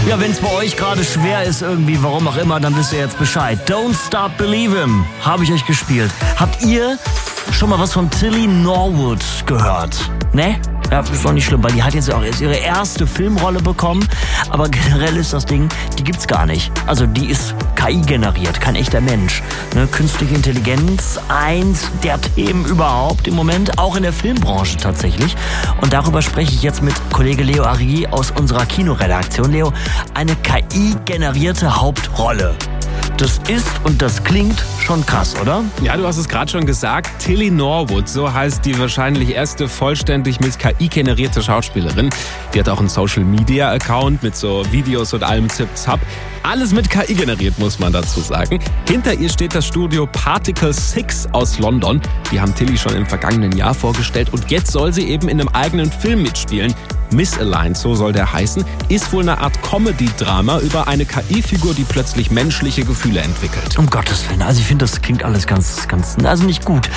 Ja, wenn es bei euch gerade schwer ist irgendwie, warum auch immer, dann wisst ihr jetzt Bescheid. Don't Stop Believin' habe ich euch gespielt. Habt ihr schon mal was von Tilly Norwood gehört? Ne? Ja, ist doch nicht schlimm, weil die hat jetzt auch erst ihre erste Filmrolle bekommen. Aber generell ist das Ding, die gibt's gar nicht. Also die ist KI generiert, kein echter Mensch. Ne? Künstliche Intelligenz, eins der Themen überhaupt im Moment, auch in der Filmbranche tatsächlich. Und darüber spreche ich jetzt mit Kollege Leo Arrighi aus unserer Kinoredaktion. Leo, eine KI-generierte Hauptrolle. Das ist und das klingt schon krass, oder? Ja, du hast es gerade schon gesagt. Tilly Norwood, so heißt die wahrscheinlich erste vollständig mit KI generierte Schauspielerin. Die hat auch einen Social-Media-Account mit so Videos und allem Zip-Zap. Alles mit KI generiert, muss man dazu sagen. Hinter ihr steht das Studio Particle 6 aus London. Die haben Tilly schon im vergangenen Jahr vorgestellt und jetzt soll sie eben in einem eigenen Film mitspielen. Misaligned, so soll der heißen, ist wohl eine Art Comedy-Drama über eine KI-Figur, die plötzlich menschliche Gefühle entwickelt. Um Gottes Willen, also ich finde, das klingt alles ganz, also nicht gut.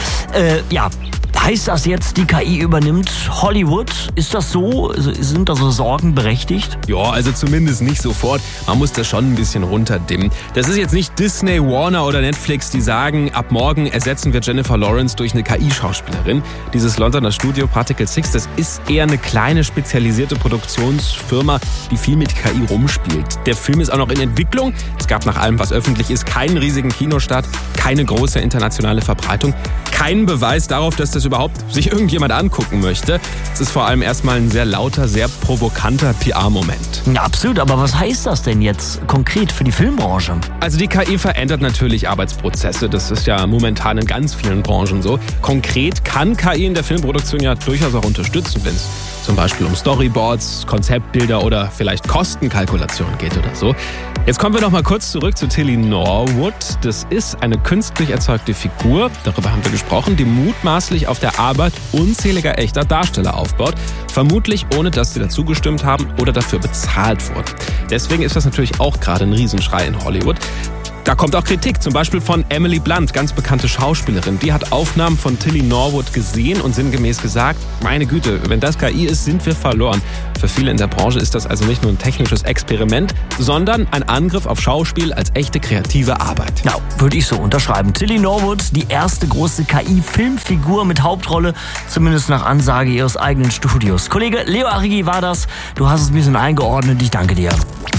Heißt das jetzt, die KI übernimmt Hollywood? Ist das so? Sind da so Sorgen berechtigt? Ja, also zumindest nicht sofort. Man muss das schon ein bisschen runterdimmen. Das ist jetzt nicht Disney, Warner oder Netflix, die sagen, ab morgen ersetzen wir Jennifer Lawrence durch eine KI-Schauspielerin. Dieses Londoner Studio Particle 6, das ist eher eine kleine spezialisierte Produktionsfirma, die viel mit KI rumspielt. Der Film ist auch noch in Entwicklung. Es gab nach allem, was öffentlich ist, keinen riesigen Kinostart, keine große internationale Verbreitung, keinen Beweis darauf, dass das überhaupt sich irgendjemand angucken möchte. Es ist vor allem erstmal ein sehr lauter, sehr provokanter PR-Moment. Ja, absolut, aber was heißt das denn jetzt konkret für die Filmbranche? Also die KI verändert natürlich Arbeitsprozesse. Das ist ja momentan in ganz vielen Branchen so. Konkret kann KI in der Filmproduktion ja durchaus auch unterstützen, wenn es zum Beispiel um Storyboards, Konzeptbilder oder vielleicht Kostenkalkulationen geht oder so. Jetzt kommen wir noch mal kurz zurück zu Tilly Norwood. Das ist eine künstlich erzeugte Figur, darüber haben wir gesprochen, die mutmaßlich auf der Arbeit unzähliger echter Darsteller aufbaut. Vermutlich ohne, dass sie dazu gestimmt haben oder dafür bezahlt wurden. Deswegen ist das natürlich auch gerade ein Riesenschrei in Hollywood. Da kommt auch Kritik, zum Beispiel von Emily Blunt, ganz bekannte Schauspielerin. Die hat Aufnahmen von Tilly Norwood gesehen und sinngemäß gesagt, meine Güte, wenn das KI ist, sind wir verloren. Für viele in der Branche ist das also nicht nur ein technisches Experiment, sondern ein Angriff auf Schauspiel als echte kreative Arbeit. Ja, würde ich so unterschreiben. Tilly Norwood, die erste große KI-Filmfigur mit Hauptrolle, zumindest nach Ansage ihres eigenen Studios. Kollege Leo Arrighi war das. Du hast es ein bisschen eingeordnet. Ich danke dir.